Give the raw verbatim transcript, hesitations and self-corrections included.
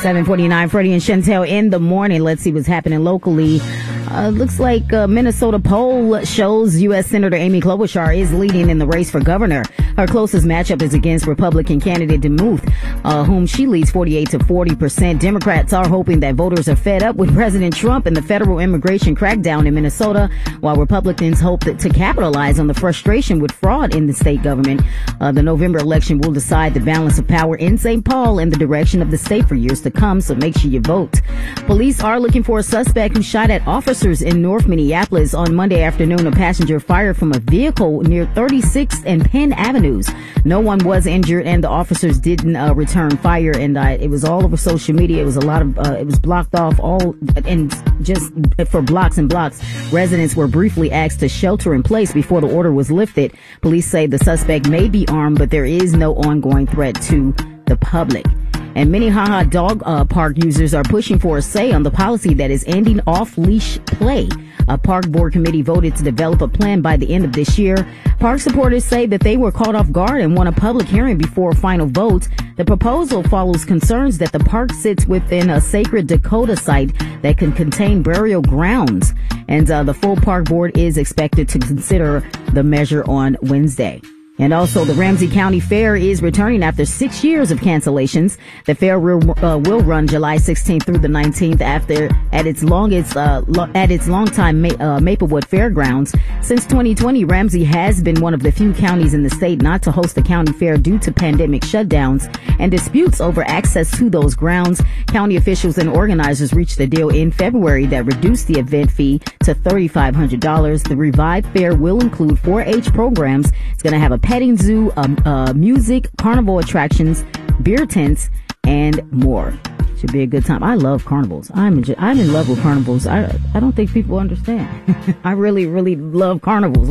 seven forty-nine, Freddie and Chantel in the morning. Let's see what's happening locally. Uh, looks like uh, Minnesota poll shows U S Senator Amy Klobuchar is leading in the race for governor. Her closest matchup is against Republican candidate DeMuth, uh, whom she leads forty-eight to forty percent. Democrats are hoping that voters are fed up with President Trump and the federal immigration crackdown in Minnesota, while Republicans hope that to capitalize on the frustration with fraud in the state government. Uh, the November election will decide the balance of power in Saint Paul and the direction of the state for years to come, so make sure you vote. Police are looking for a suspect who shot at officers in North Minneapolis on Monday afternoon. A passenger fired from a vehicle near thirty-sixth and Penn Avenues. No one was injured, and the officers didn't uh, return fire. And uh, it was all over social media. It was a lot of, uh, it was blocked off all, and just for blocks and blocks. Residents were briefly asked to shelter in place before the order was lifted. Police say the suspect may be armed, but there is no ongoing threat to the public. And Minnehaha dog uh, park users are pushing for a say on the policy that is ending off-leash play. A park board committee voted to develop a plan by the end of this year. Park supporters say that they were caught off guard and want a public hearing before a final vote. The proposal follows concerns that the park sits within a sacred Dakota site that can contain burial grounds. And uh, the full park board is expected to consider the measure on Wednesday. And also, the Ramsey County Fair is returning after six years of cancellations. The fair will, uh, will run July sixteenth through the nineteenth after at its longest uh, lo- at its longtime Ma- uh, Maplewood Fairgrounds. Since twenty twenty, Ramsey has been one of the few counties in the state not to host the county fair due to pandemic shutdowns and disputes over access to those grounds. County officials and organizers reached a deal in February that reduced the event fee to three thousand five hundred dollars. The revived fair will include four H programs. It's going to have a petting zoo, um, uh, music, carnival attractions, beer tents, and more. Should be a good time. I love carnivals. I'm in, I'm in love with carnivals. I I don't think people understand. I really, really love carnivals.